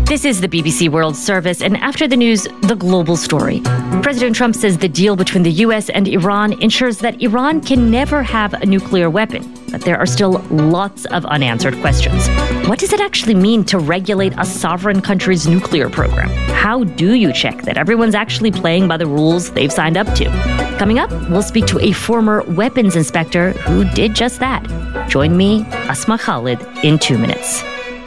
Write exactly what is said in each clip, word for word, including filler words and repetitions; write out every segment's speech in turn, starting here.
This is the B B C World Service, and after the news, the global story. President Trump says the deal between the U S and Iran ensures that Iran can never have a nuclear weapon. But there are still lots of unanswered questions. What does it actually mean to regulate a sovereign country's nuclear program? How do you check that everyone's actually playing by the rules they've signed up to? Coming up, we'll speak to a former weapons inspector who did just that. Join me, Asma Khalid, in two minutes.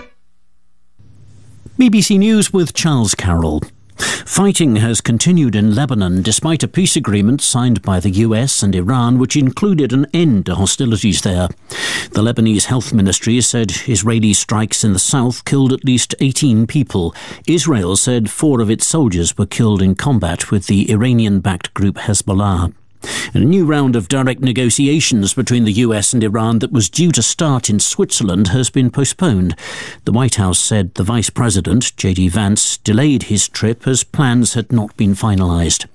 B B C News with Charles Carroll. Fighting has continued in Lebanon despite a peace agreement signed by the U S and Iran which included an end to hostilities there. The Lebanese Health Ministry said Israeli strikes in the south killed at least eighteen people. Israel said four of its soldiers were killed in combat with the Iranian-backed group Hezbollah. And a new round of direct negotiations between the U S and Iran that was due to start in Switzerland has been postponed. The White House said the Vice President, J D Vance, delayed his trip as plans had not been finalised.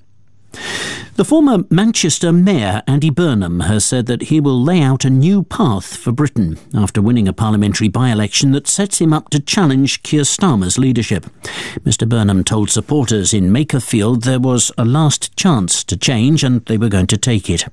The former Manchester Mayor, Andy Burnham, has said that he will lay out a new path for Britain after winning a parliamentary by-election that sets him up to challenge Keir Starmer's leadership. Mister Burnham told supporters in Makerfield there was a last chance to change and they were going to take it.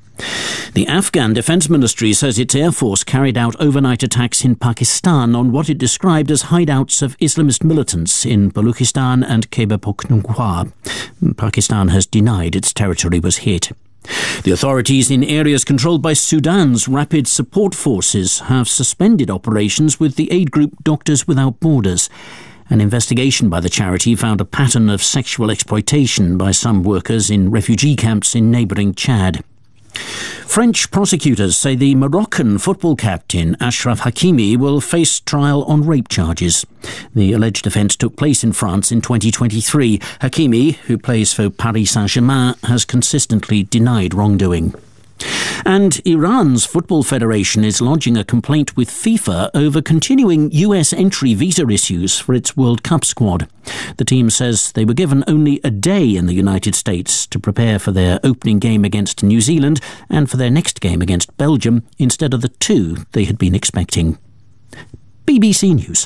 The Afghan Defence Ministry says its Air Force carried out overnight attacks in Pakistan on what it described as hideouts of Islamist militants in Baluchistan and Khyber Pakhtunkhwa. Pakistan has denied its territory was hit. The authorities in areas controlled by Sudan's Rapid Support Forces have suspended operations with the aid group Doctors Without Borders. An investigation by the charity found a pattern of sexual exploitation by some workers in refugee camps in neighbouring Chad. French prosecutors say the Moroccan football captain Achraf Hakimi will face trial on rape charges. The alleged offence took place in France in twenty twenty-three. Hakimi, who plays for Paris Saint-Germain, has consistently denied wrongdoing. And Iran's Football Federation is lodging a complaint with FIFA over continuing U S entry visa issues for its World Cup squad. The team says they were given only a day in the United States to prepare for their opening game against New Zealand and for their next game against Belgium instead of the two they had been expecting. B B C News.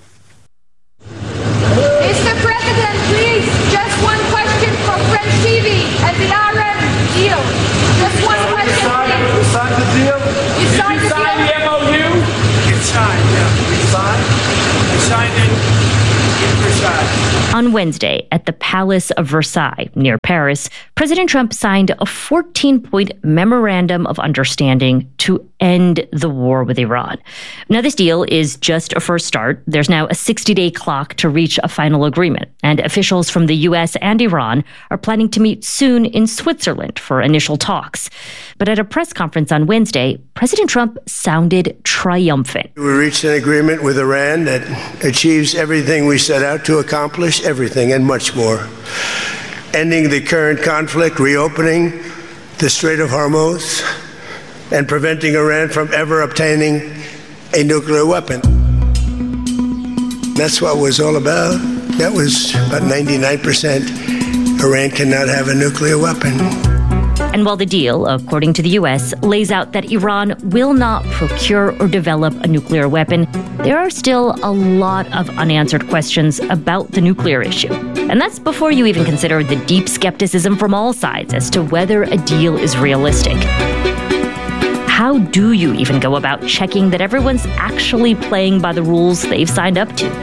Mister President, please, just one question for French T V and the Iran deal. Just one question. You signed the deal? You signed the deal? the M O U? It's signed, yeah. We signed. We signed it in Versailles. On Wednesday, at the Palace of Versailles, near Paris, President Trump signed a fourteen-point memorandum of understanding to end the war with Iran. Now, this deal is just a first start. There's now a sixty-day clock to reach a final agreement, and officials from the U S and Iran are planning to meet soon in Switzerland for initial talks. But at a press conference on Wednesday, President Trump sounded triumphant. We reached an agreement with Iran that achieves everything we set out to accomplish, everything and much more. Ending the current conflict, reopening the Strait of Hormuz, and preventing Iran from ever obtaining a nuclear weapon. That's what it was all about. That was about ninety-nine percent. Iran cannot have a nuclear weapon. And while the deal, according to the U S, lays out that Iran will not procure or develop a nuclear weapon, there are still a lot of unanswered questions about the nuclear issue. And that's before you even consider the deep skepticism from all sides as to whether a deal is realistic. How do you even go about checking that everyone's actually playing by the rules they've signed up to?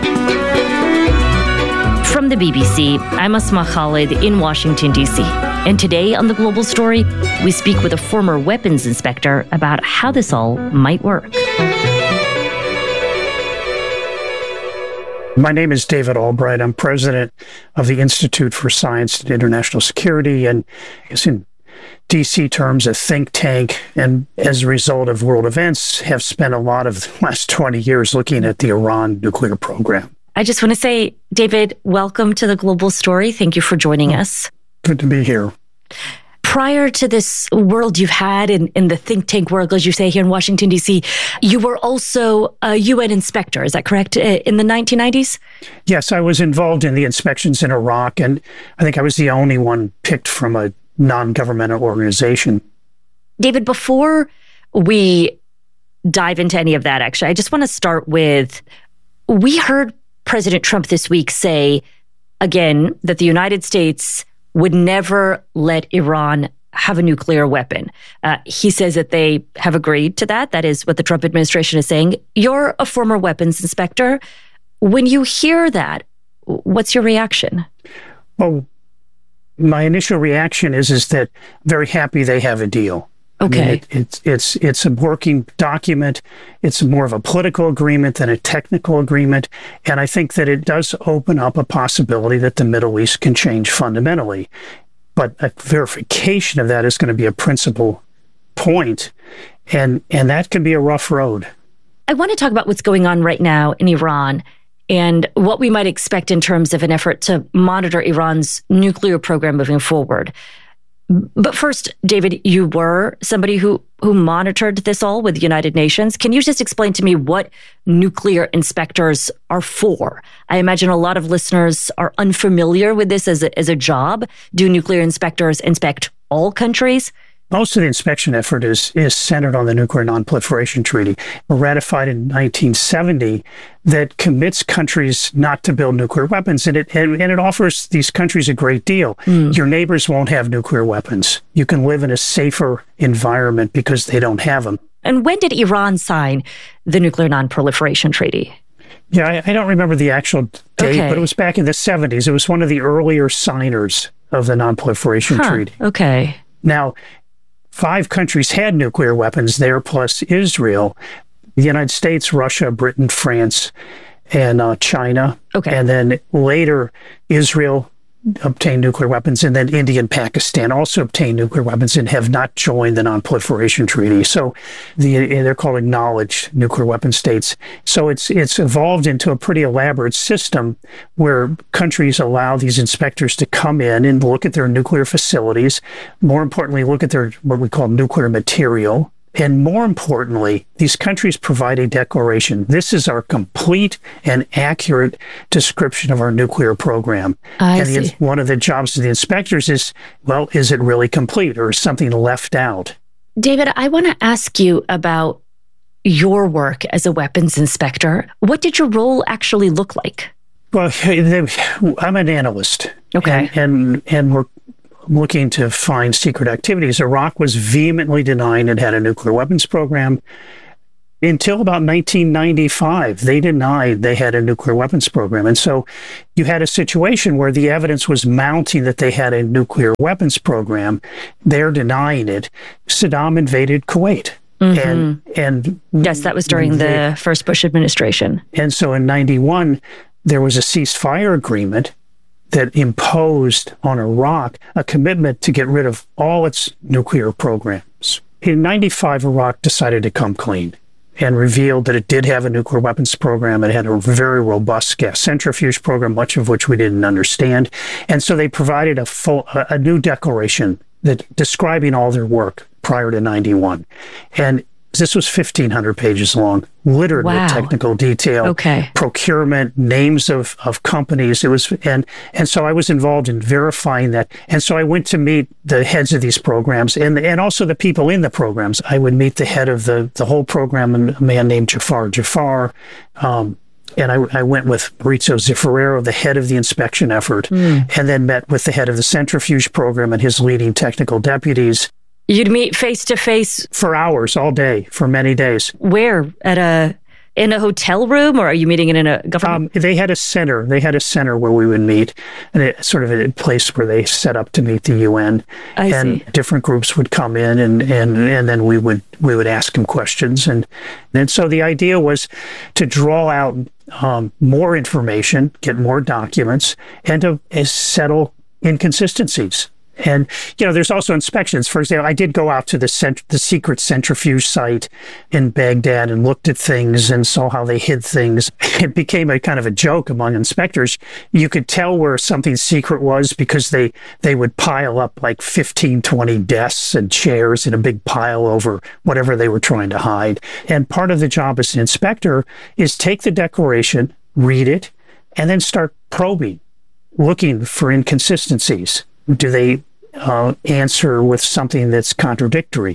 From the B B C, I'm Asma Khalid in Washington, D C And today on The Global Story, we speak with a former weapons inspector about how this all might work. My name is David Albright. I'm president of the Institute for Science and International Security, and it's in D C terms a think tank, and as a result of world events, have spent a lot of the last twenty years looking at the Iran nuclear program. I just want to say, David, welcome to The Global Story. Thank you for joining us. Good to be here. Prior to this world you've had in, in the think tank world, as you say, here in Washington, D C, you were also a U N inspector. Is that correct? In the nineteen nineties? Yes, I was involved in the inspections in Iraq, and I think I was the only one picked from a non-governmental organization. David, before we dive into any of that, actually, I just want to start with, we heard President Trump this week say, again, that the United States would never let Iran have a nuclear weapon. Uh, he says that they have agreed to that. That is what the Trump administration is saying. You're a former weapons inspector. When you hear that, what's your reaction? Well, my initial reaction is is that I'm very happy they have a deal. Okay. I mean, it, it's it's it's a working document. It's more of a political agreement than a technical agreement, and I think that it does open up a possibility that the Middle East can change fundamentally. But a verification of that is going to be a principal point, and and that can be a rough road. I want to talk about what's going on right now in Iran and what we might expect in terms of an effort to monitor Iran's nuclear program moving forward. But first, David, you were somebody who, who monitored this all with the United Nations. Can you just explain to me what nuclear inspectors are for? I imagine a lot of listeners are unfamiliar with this as a, as a job. Do nuclear inspectors inspect all countries? Most of the inspection effort is is centered on the Nuclear Non-Proliferation Treaty, ratified in nineteen seventy, that commits countries not to build nuclear weapons, and it and, and it offers these countries a great deal. Mm. Your neighbors won't have nuclear weapons. You can live in a safer environment because they don't have them. And when did Iran sign the Nuclear Non-Proliferation Treaty? Yeah, I, I don't remember the actual date, okay. but it was back in the seventies. It was one of the earlier signers of the Non-Proliferation huh, Treaty. Okay. Now, five countries had nuclear weapons there, plus Israel, the United States, Russia, Britain, France, and uh, China. Okay. And then later, Israel obtained nuclear weapons, and then India and Pakistan also obtained nuclear weapons and have not joined the Non-Proliferation Treaty. So the, they're called acknowledged nuclear weapon states. So it's it's evolved into a pretty elaborate system where countries allow these inspectors to come in and look at their nuclear facilities. More importantly, look at their what we call nuclear material. And more importantly, these countries provide a declaration. This is our complete and accurate description of our nuclear program. I and the, see. one of the jobs of the inspectors is, well, is it really complete or is something left out? David, I want to ask you about your work as a weapons inspector. What did your role actually look like? Well, I'm an analyst. Okay. And, and, and we're looking to find secret activities. Iraq was vehemently denying it had a nuclear weapons program. Until about nineteen ninety-five, they denied they had a nuclear weapons program. And so you had a situation where the evidence was mounting that they had a nuclear weapons program. They're denying it. Saddam invaded Kuwait. Mm-hmm. And, and yes, that was during they, the first Bush administration. And so in ninety-one, there was a ceasefire agreement that imposed on Iraq a commitment to get rid of all its nuclear programs. In ninety-five, Iraq decided to come clean and revealed that it did have a nuclear weapons program. It had a very robust gas centrifuge program, much of which we didn't understand. And so they provided a full, a new declaration that describing all their work prior to ninety-one. And this was fifteen hundred pages long, littered wow. with technical detail, okay. procurement, names of, of companies. It was, and and so I was involved in verifying that. And so I went to meet the heads of these programs and and also the people in the programs. I would meet the head of the the whole program, a man named Jafar Jafar. Um, and I, I went with Maurizio Zaffarero, the head of the inspection effort, mm. and then met with the head of the centrifuge program and his leading technical deputies. You'd meet face to face for hours, all day, for many days. Where? At a in a hotel room, or are you meeting in a government? Um, they had a center. They had a center where we would meet, and it, sort of a place where they set up to meet the U N. I and see. Different groups would come in, and, and, and then we would we would ask them questions, and and so the idea was to draw out um, more information, get more documents, and to uh, settle inconsistencies. And, you know, there's also inspections. For example, I did go out to the cent- the secret centrifuge site in Baghdad and looked at things and saw how they hid things. It became a kind of a joke among inspectors. You could tell where something secret was because they, they would pile up like fifteen, twenty desks and chairs in a big pile over whatever they were trying to hide. And part of the job as an inspector is take the declaration, read it, and then start probing, looking for inconsistencies. Do they uh, answer with something that's contradictory?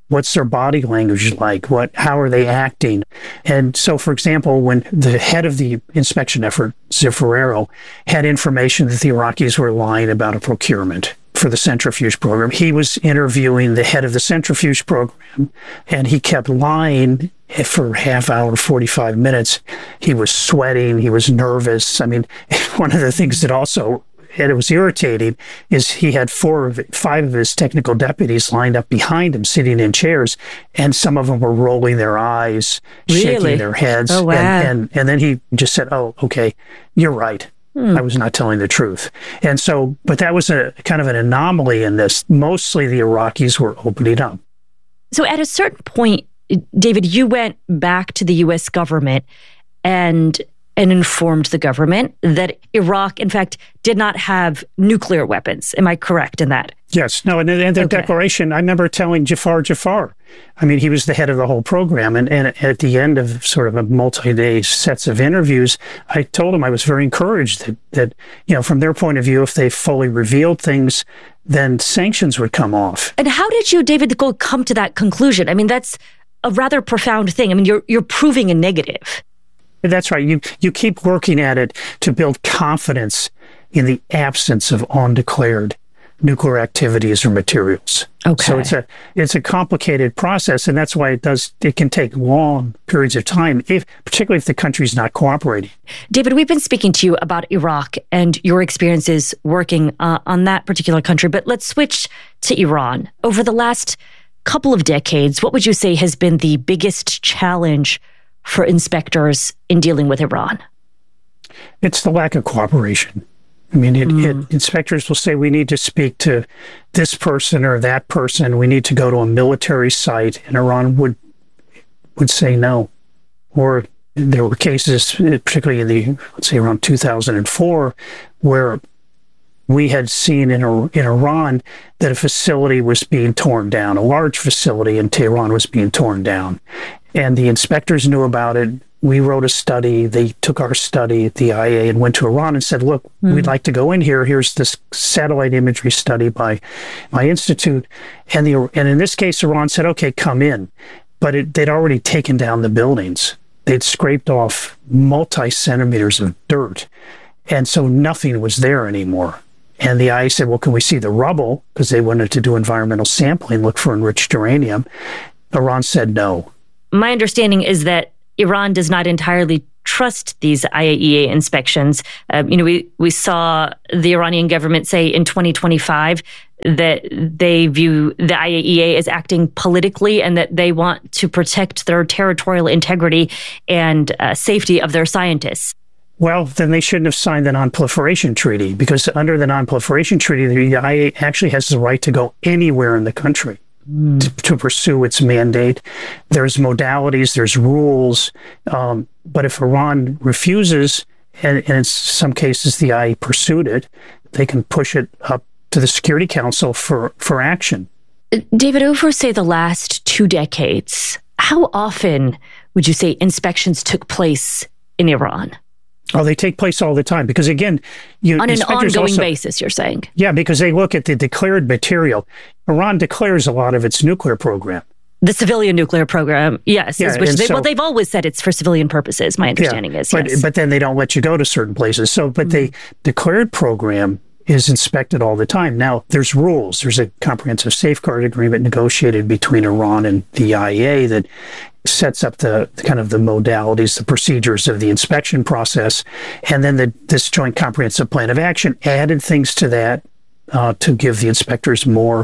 What's their body language like? What, how are they acting? And so, for example, when the head of the inspection effort, Zeffirello, had information that the Iraqis were lying about a procurement for the centrifuge program, he was interviewing the head of the centrifuge program, and he kept lying for half hour, forty-five minutes. He was sweating. He was nervous. I mean, one of the things that also and it was irritating, is he had four of five of his technical deputies lined up behind him, sitting in chairs, and some of them were rolling their eyes, really? shaking their heads. Oh, wow. and, and, and then he just said, oh, okay, you're right. Hmm. I was not telling the truth. And so, but that was a kind of an anomaly in this. Mostly the Iraqis were opening up. So at a certain point, David, you went back to the U S government and and informed the government that Iraq, in fact, did not have nuclear weapons. Am I correct in that? Yes. No, and, and their okay. declaration, I remember telling Jafar Jafar, I mean, he was the head of the whole program. And, and at the end of sort of a multi-day sets of interviews, I told him I was very encouraged that, that, you know, from their point of view, if they fully revealed things, then sanctions would come off. And how did you, David, go come to that conclusion? I mean, that's a rather profound thing. I mean, you're you're proving a negative. That's right. You you keep working at it to build confidence in the absence of undeclared nuclear activities or materials. Okay. So it's a it's a complicated process, and that's why it does it can take long periods of time, if particularly if the country's not cooperating. David, we've been speaking to you about Iraq and your experiences working uh, on that particular country, but let's switch to Iran. Over the last couple of decades, what would you say has been the biggest challenge for inspectors in dealing with Iran? It's the lack of cooperation. I mean, it, mm. it, inspectors will say, we need to speak to this person or that person. We need to go to a military site. And Iran would would say no. Or there were cases, particularly in the, let's say around two thousand four, where we had seen in, in Iran that a facility was being torn down. A large facility in Tehran was being torn down. And the inspectors knew about it. We wrote a study. They took our study at the I A E A and went to Iran and said, look, mm. we'd like to go in here. Here's this satellite imagery study by my institute. And the and in this case, Iran said, okay, come in. But it, they'd already taken down the buildings. They'd scraped off multi-centimeters of dirt. And so nothing was there anymore. And the I A E A said, well, can we see the rubble? Because they wanted to do environmental sampling, look for enriched uranium. Iran said no. My understanding is that Iran does not entirely trust these I A E A inspections. Uh, you know, we, we saw the Iranian government say in twenty twenty-five that they view the I A E A as acting politically and that they want to protect their territorial integrity and uh, safety of their scientists. Well, then they shouldn't have signed the Non-Proliferation Treaty, because under the Non-Proliferation Treaty, the I A E A actually has the right to go anywhere in the country. Mm. To, to pursue its mandate. There's modalities, there's rules, um, but if Iran refuses, and, and in some cases the I A E A pursued it, they can push it up to the Security Council for, for action. David, over, say, the last two decades, how often would you say inspections took place in Iran? Oh, they take place all the time because, again, you on an ongoing also, basis, you're saying? Yeah, because they look at the declared material. Iran declares a lot of its nuclear program. The civilian nuclear program, yes. Yeah, which they, so, well, they've always said it's for civilian purposes, my understanding yeah, is, but, yes. But then they don't let you go to certain places. So, but mm-hmm. the declared program is inspected all the time. Now, there's rules. There's a comprehensive safeguard agreement negotiated between Iran and the I A E A that sets up the, the kind of the modalities, the procedures of the inspection process. And then the, this joint comprehensive plan of action added things to that uh, to give the inspectors more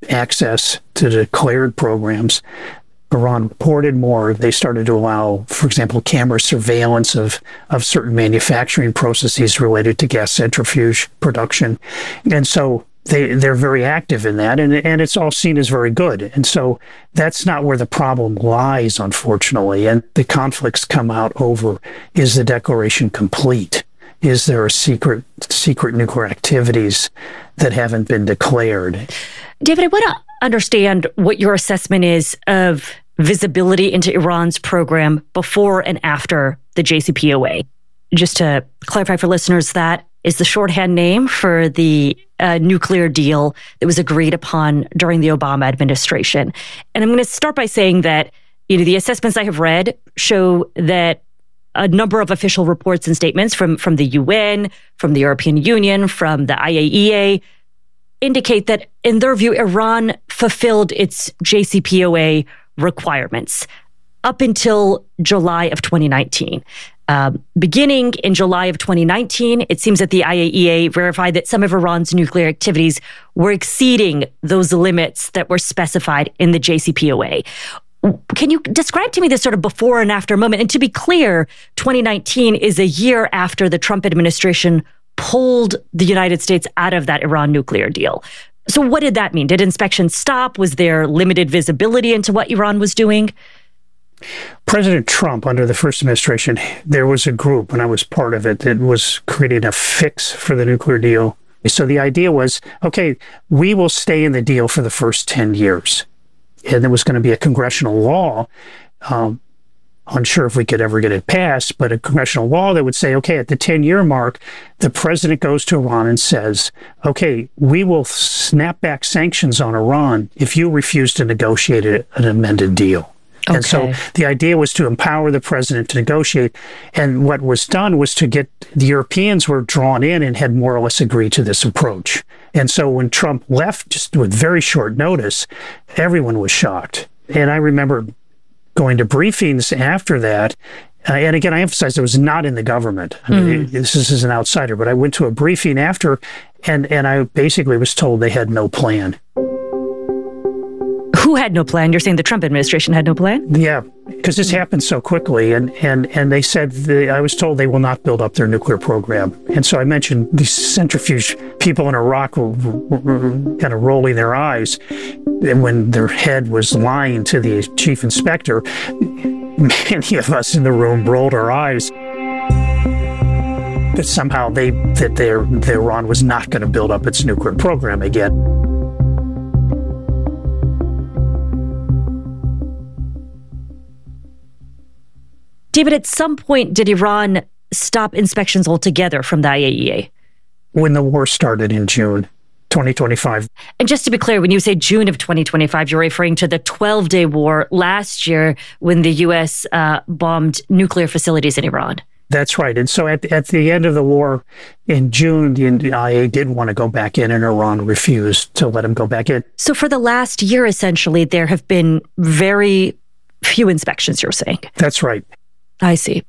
access to declared programs. Iran reported more. They started to allow, for example, camera surveillance of, of certain manufacturing processes related to gas centrifuge production. And so they, they're very active in that, and, and it's all seen as very good. And so that's not where the problem lies, unfortunately. And the conflicts come out over, is the declaration complete? Is there a secret, secret nuclear activities that haven't been declared? David, I want to understand what your assessment is of visibility into Iran's program before and after the J C P O A. Just to clarify for listeners, that is the shorthand name for the uh, nuclear deal that was agreed upon during the Obama administration. And I'm going to start by saying that, you know, the assessments I have read show that a number of official reports and statements from, from the U N, from the European Union, from the I A E A indicate that, in their view, Iran fulfilled its J C P O A requirements up until July of twenty nineteen. Um, beginning in July of twenty nineteen, it seems that the I A E A verified that some of Iran's nuclear activities were exceeding those limits that were specified in the J C P O A. Can you describe to me this sort of before and after moment? And to be clear, twenty nineteen is a year after the Trump administration pulled the United States out of that Iran nuclear deal. So what did that mean? Did inspections stop? Was there limited visibility into what Iran was doing? President Trump, under the first administration, there was a group, and I was part of it, that was creating a fix for the nuclear deal. So the idea was, okay, we will stay in the deal for the first ten years. And there was going to be a congressional law, um, unsure if we could ever get it passed, but a congressional law that would say, okay, at the ten-year mark, the president goes to Iran and says, okay, we will snap back sanctions on Iran if you refuse to negotiate an amended deal. Okay. And so the idea was to empower the president to negotiate. And what was done was to get the Europeans were drawn in and had more or less agreed to this approach. And so when Trump left, just with very short notice, everyone was shocked. And I remember going to briefings after that. Uh, and again, I emphasize it was not in the government. I mean, mm. this is an outsider. But I went to a briefing after, and, and I basically was told they had no plan. Who had no plan? You're saying the Trump administration had no plan? Yeah, because this happened so quickly. And, and, and they said, the, I was told they will not build up their nuclear program. And so I mentioned these centrifuge people in Iraq were, were, were kind of rolling their eyes. And when their head was lying to the chief inspector, many of us in the room rolled our eyes. That somehow they that their, their Iran was not going to build up its nuclear program again. David, at some point, did Iran stop inspections altogether from the I A E A? When the war started in June twenty twenty-five. And just to be clear, when you say June of twenty twenty-five, you're referring to the twelve-day war last year when the U S uh, bombed nuclear facilities in Iran. That's right. And so at, at the end of the war in June, the I A E A did want to go back in, and Iran refused to let them go back in. So for the last year, essentially, there have been very few inspections, you're saying? That's right. I see.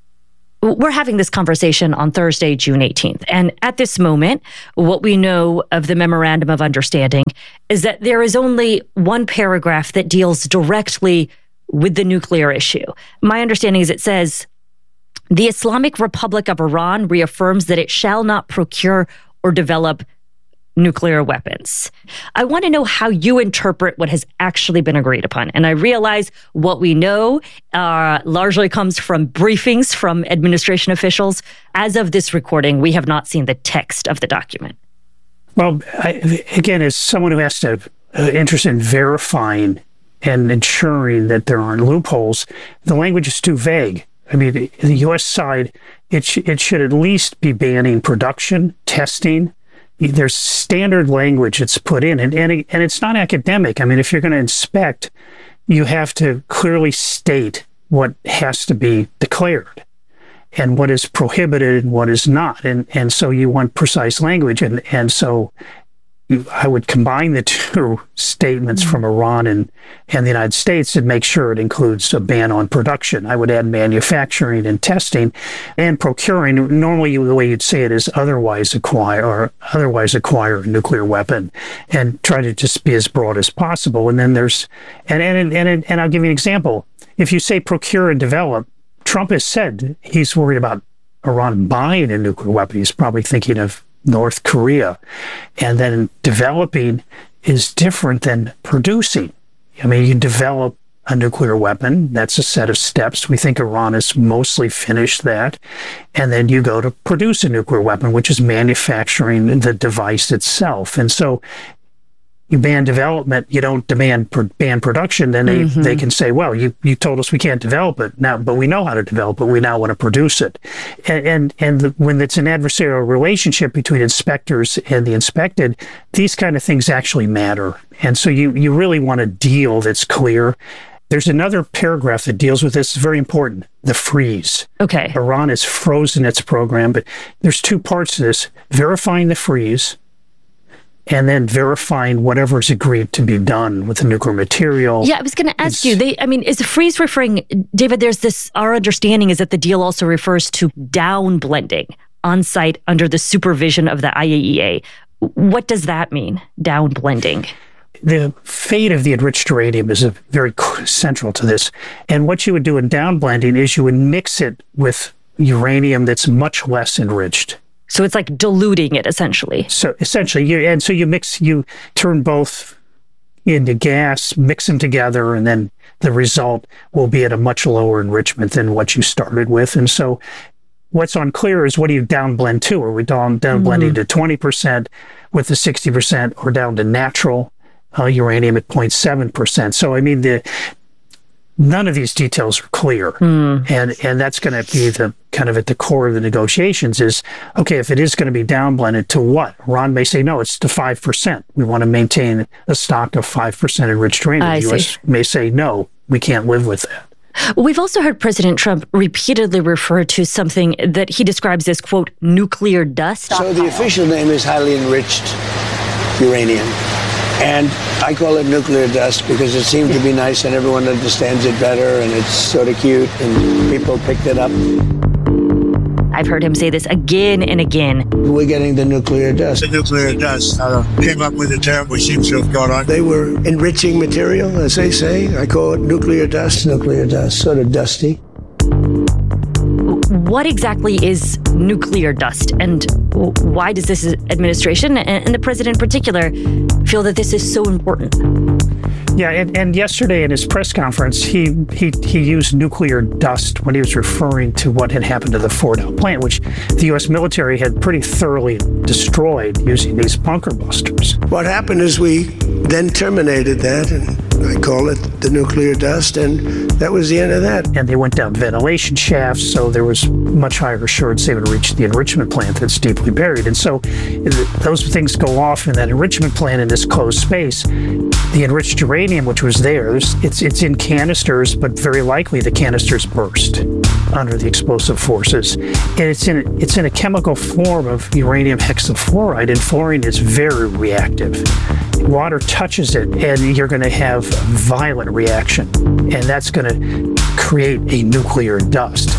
We're having this conversation on Thursday, June eighteenth. And at this moment, what we know of the Memorandum of Understanding is that there is only one paragraph that deals directly with the nuclear issue. My understanding is it says, the Islamic Republic of Iran reaffirms that it shall not procure or develop nuclear weapons. I want to know how you interpret what has actually been agreed upon. And I realize what we know uh, largely comes from briefings from administration officials. As of this recording, we have not seen the text of the document. Well, I, again, as someone who has to uh, interest in verifying and ensuring that there aren't loopholes, the language is too vague. I mean, the, the U S side, it, sh- it should at least be banning production, testing. There's standard language that's put in, and, and, and it's not academic. I mean, if you're going to inspect, you have to clearly state what has to be declared and what is prohibited and what is not. And, and so you want precise language. And, and so you, I would combine the two statements from Iran and, and the United States and make sure it includes a ban on production. I would add manufacturing and testing and procuring. Normally, the way you'd say it is otherwise acquire or otherwise acquire a nuclear weapon, and try to just be as broad as possible. And then there's, and and and and I'll give you an example. If you say procure and develop, Trump has said he's worried about Iran buying a nuclear weapon. He's probably thinking of North Korea. And then developing is different than producing. I mean, you develop a nuclear weapon. That's a set of steps. We think Iran has mostly finished that. And then you go to produce a nuclear weapon, which is manufacturing the device itself. And so you ban development, you don't demand pro- ban production, then they, mm-hmm. they can say, well, you, you told us we can't develop it now, but we know how to develop it. We now want to produce it. And and, and the, when it's an adversarial relationship between inspectors and the inspected, these kind of things actually matter. And so you, you really want a deal that's clear. There's another paragraph that deals with this. It's very important. The freeze. Okay. Iran has frozen its program, but there's two parts to this. Verifying the freeze, and then verifying whatever is agreed to be done with the nuclear material. Yeah, I was going to ask it's, you, they, I mean, is the freeze referring, David, there's this, our understanding is that the deal also refers to down blending on site under the supervision of the I A E A. What does that mean, down blending? The fate of the enriched uranium is a very central to this. And what you would do in down blending is you would mix it with uranium that's much less enriched. So it's like diluting it, essentially. So essentially, you and so you mix, you turn both into gas, mix them together, and then the result will be at a much lower enrichment than what you started with. And so what's unclear is, what do you down blend to? Are we down, down mm-hmm. blending to twenty percent with the sixty percent, or down to natural uh, uranium at zero point seven percent? So, I mean, the none of these details are clear. Mm. And and that's going to be the kind of at the core of the negotiations is, okay, if it is going to be down blended, to what? Iran may say, no, it's to five percent. We want to maintain a stock of five percent enriched uranium. I the U S see. may say, no, we can't live with that. Well, we've also heard President Trump repeatedly refer to something that he describes as, quote, nuclear dust. So the official name is highly enriched uranium. And I call it nuclear dust because it seemed to be nice and everyone understands it better and it's sort of cute and people picked it up. I've heard him say this again and again. We're getting the nuclear dust. The nuclear dust uh, came up with a term which seems to have gone on. They were enriching material, as they say. I call it nuclear dust. Nuclear dust, sort of dusty. What exactly is nuclear dust, and why does this administration, and the president in particular, feel that this is so important? Yeah, and, and yesterday in his press conference, he, he he used nuclear dust when he was referring to what had happened to the Fordow plant, which the U S military had pretty thoroughly destroyed using these bunker busters. What happened is we then terminated that, and I call it the nuclear dust, and that was the end of that. And they went down ventilation shafts, so there was much higher assurance they would reach the enrichment plant that's deeply buried. And so those things go off in that enrichment plant in this closed space. The enriched uranium, which was there, it's it's in canisters, but very likely the canisters burst under the explosive forces. And it's in it's in a chemical form of uranium hexafluoride, and fluorine is very reactive. Water touches it, and you're going to have a violent reaction, and that's going to create a nuclear dust.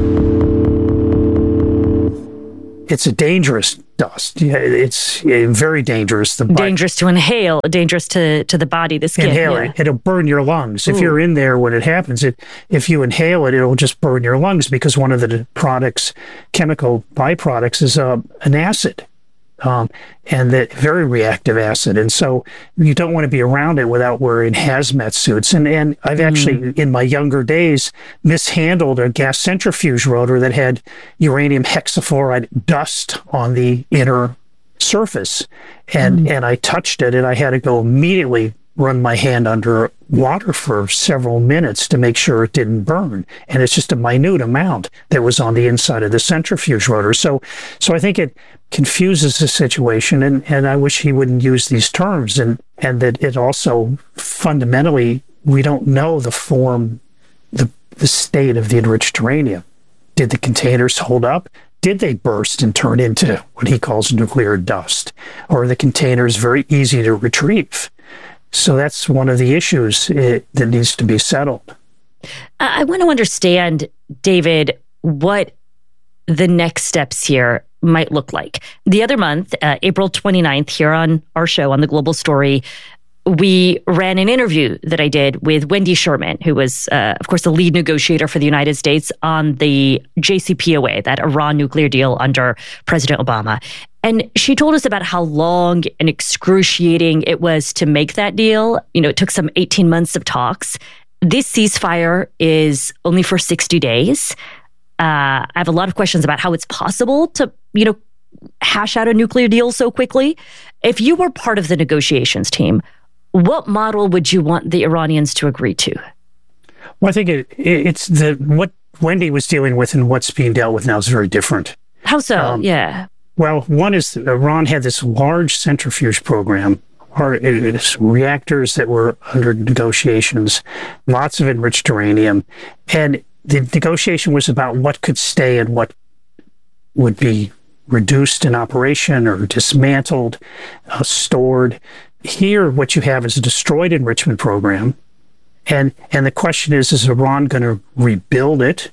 It's a dangerous dust. It's very dangerous. The dangerous to inhale, dangerous to, to the body, the skin. Inhale yeah. it. It'll burn your lungs. Ooh. If you're in there when it happens, it, if you inhale it, it'll just burn your lungs because one of the products, chemical byproducts, is uh, an acid. Um, and that very reactive acid. And so you don't want to be around it without wearing hazmat suits. And and I've actually, mm. in my younger days, mishandled a gas centrifuge rotor that had uranium hexafluoride dust on the inner surface. And, mm. and I touched it, and I had to go immediately run my hand under water for several minutes to make sure it didn't burn. And it's just a minute amount that was on the inside of the centrifuge rotor. So so I think it confuses the situation, and, and I wish he wouldn't use these terms, and, and that it also fundamentally, we don't know the form, the, the state of the enriched uranium. Did the containers hold up? Did they burst and turn into what he calls nuclear dust? Or are the containers very easy to retrieve? So that's one of the issues it, that needs to be settled. I want to understand, David, what the next steps here might look like. The other month, uh, April twenty-ninth, here on our show, on The Global Story, we ran an interview that I did with Wendy Sherman, who was, uh, of course, the lead negotiator for the United States on the J C P O A, that Iran nuclear deal under President Obama. And she told us about how long and excruciating it was to make that deal. You know, it took some eighteen months of talks. This ceasefire is only for sixty days. Uh, I have a lot of questions about how it's possible to, you know, hash out a nuclear deal so quickly. If you were part of the negotiations team, what model would you want the Iranians to agree to? Well, I think it, it's the what Wendy was dealing with and what's being dealt with now is very different. How so? Um, yeah. Well, one is Iran had this large centrifuge program, or it's reactors that were under negotiations, lots of enriched uranium. And the negotiation was about what could stay and what would be reduced in operation or dismantled, uh, stored. Here, what you have is a destroyed enrichment program. And and the question is, is Iran going to rebuild it?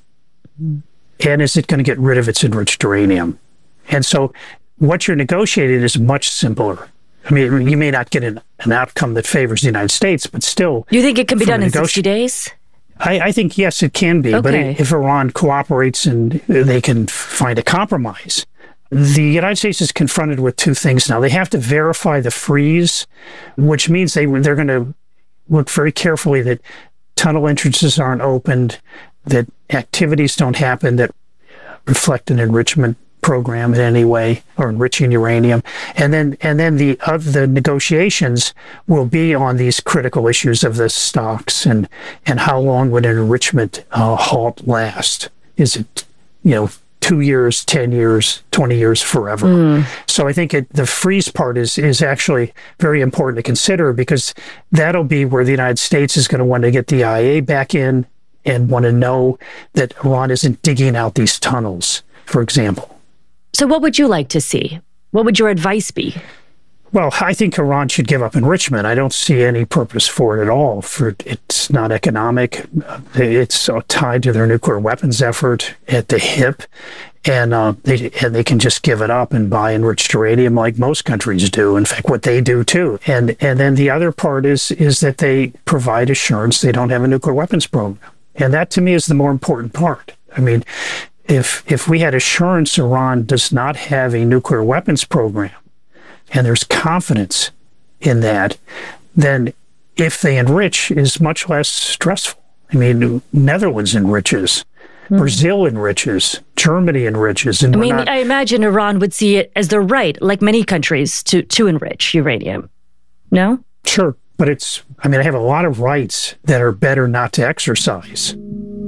And is it going to get rid of its enriched uranium? And so what you're negotiating is much simpler. I mean, you may not get an, an outcome that favors the United States, but still... You think it can be done in sixty days? I, I think, yes, it can be. Okay. But if Iran cooperates and they can find a compromise, the United States is confronted with two things now. They have to verify the freeze, which means they, they're going to look very carefully that tunnel entrances aren't opened, that activities don't happen that reflect an enrichment program in any way, or enriching uranium. And then and then the of the negotiations will be on these critical issues of the stocks and and how long would an enrichment uh, halt last? Is it, you know, two years, ten years, twenty years, forever? Mm. So I think it, the freeze part is is actually very important to consider, because that'll be where the United States is going to want to get the I A E A back in and want to know that Iran isn't digging out these tunnels, for example. So what would you like to see? What would your advice be? Well, I think Iran should give up enrichment. I don't see any purpose for it at all. For it's not economic. It's tied to their nuclear weapons effort at the hip, and uh, they and they can just give it up and buy enriched uranium like most countries do. In fact, what they do too. And and then the other part is is that they provide assurance they don't have a nuclear weapons program, and that to me is the more important part. I mean, if if we had assurance Iran does not have a nuclear weapons program, and there's confidence in that, then if they enrich is much less stressful. I mean, Netherlands enriches, mm. Brazil enriches, Germany enriches. And I mean, not... I imagine Iran would see it as their right, like many countries, to, to enrich uranium. No? Sure. But it's, I mean, I have a lot of rights that are better not to exercise.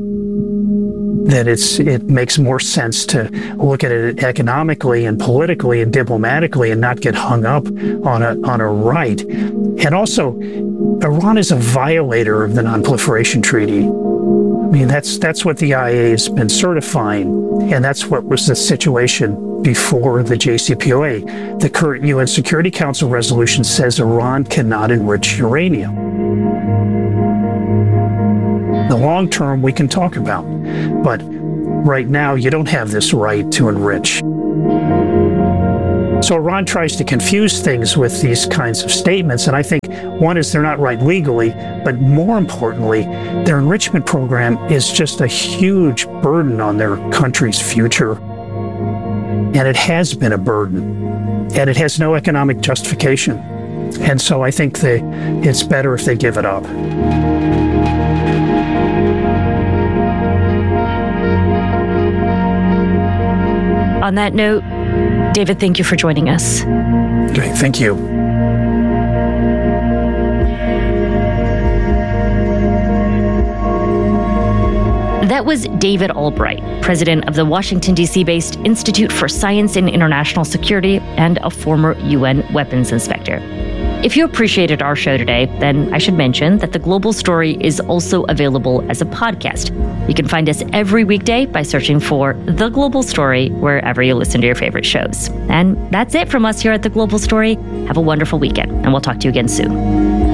That it's it makes more sense to look at it economically and politically and diplomatically and not get hung up on a on a right. And also, Iran is a violator of the Non-Proliferation Treaty. I mean, that's that's what the I A E A has been certifying, and that's what was the situation before the J C P O A. The current U N Security Council resolution says Iran cannot enrich uranium. The long term we can talk about, but right now you don't have this right to enrich. So Iran tries to confuse things with these kinds of statements, and I think one is they're not right legally, but more importantly, their enrichment program is just a huge burden on their country's future. And it has been a burden, and it has no economic justification. And so I think they, it's better if they give it up. On that note, David, thank you for joining us. Okay, thank you. That was David Albright, president of the Washington, D C-based Institute for Science and International Security and a former U N weapons inspector. If you appreciated our show today, then I should mention that The Global Story is also available as a podcast. You can find us every weekday by searching for The Global Story wherever you listen to your favorite shows. And that's it from us here at The Global Story. Have a wonderful weekend, and we'll talk to you again soon.